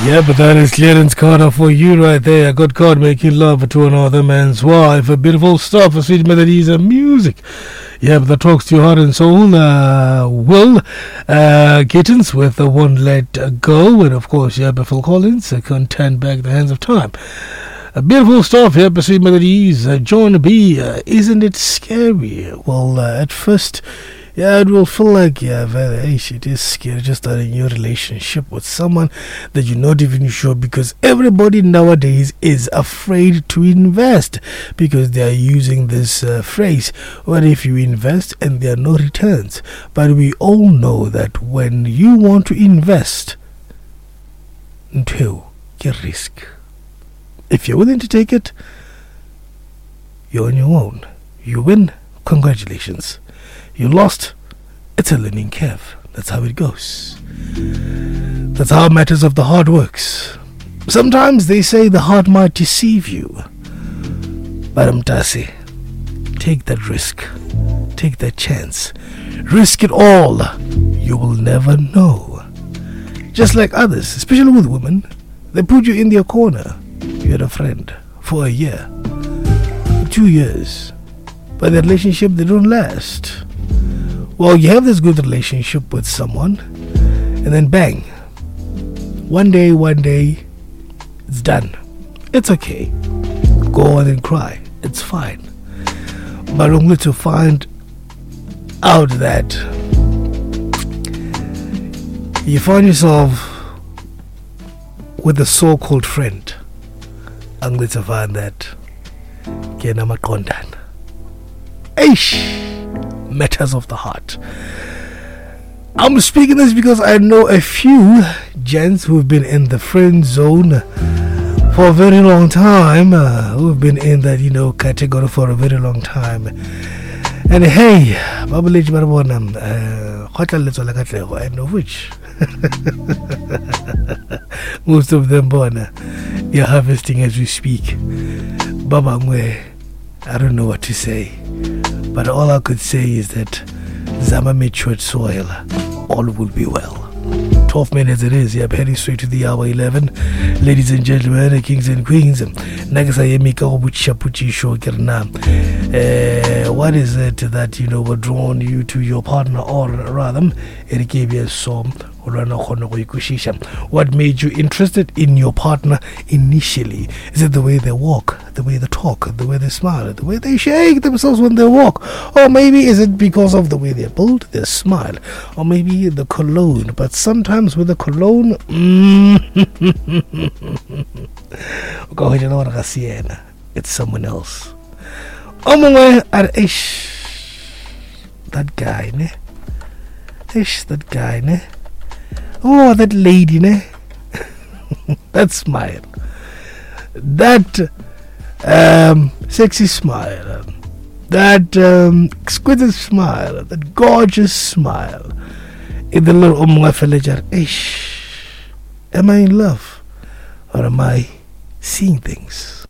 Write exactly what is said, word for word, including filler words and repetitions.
Yeah, but that is Clarence Carter for you right there. A good God making love to another man's wife. A beautiful stuff, a sweet melodies and music. Yeah, but that talks to your heart and soul. Uh, Will uh, Gittins with the One Let Go. And of course, yeah, but Phil Collins, uh, Can't Turn Back the Hands of Time. Uh, beautiful stuff here, but sweet melodies. Uh, John B, uh, isn't it scary? Well, uh, at first, yeah, it will feel like, yeah, very, it is scary just starting your relationship with someone that you're not even sure, because everybody nowadays is afraid to invest because they are using this uh, phrase, what if you invest and there are no returns? But we all know that when you want to invest, until you risk. If you're willing to take it, you're on your own. You win, congratulations. You lost, it's a learning curve. That's how it goes. That's how matters of the heart works. Sometimes they say the heart might deceive you. But Mtasi, take that risk. Take that chance. Risk it all. You will never know. Just like others, especially with women, they put you in their corner. You had a friend for a year, for two years. But the relationship, they don't last. Well, you have this good relationship with someone, and then bang, one day, one day, it's done. It's okay. Go on and cry. It's fine. But only to find out that you find yourself with a so-called friend, only to find that kena maqondana. Eish! Matters of the heart. I'm speaking this because I know a few gents who've been in the friend zone for a very long time, uh, who've been in that, you know, category for a very long time. And hey, Babalej Barabonam, I know which. Most of them born, you're harvesting as we speak. Baba Mwe, I don't know what to say. But all I could say is that Zama matured soil, all will be well. twelve minutes it is, yeah, heading straight to the hour eleven. Ladies and gentlemen, kings and queens, Nagasa Yemika Obuchapuchi Shokirna. What is it that, you know, were drawn you to your partner, or rather, it gave you a song? What made you interested in your partner initially? Is it the way they walk, the way they talk, the way they smile, the way they shake themselves when they walk? Or maybe is it because of the way they build, their smile? Or maybe the cologne? But sometimes with the cologne, it's someone else. That guy, ne? Ish, that guy, ne? Oh, that lady, ne? That smile. That um, sexy smile. That um, exquisite smile. That gorgeous smile. In the little umwafajar. Ish. Am I in love? Or am I seeing things?